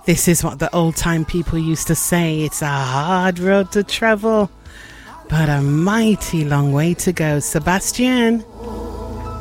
This is what the old time people used to say. It's a hard road to travel, but a mighty long way to go. Sebastian.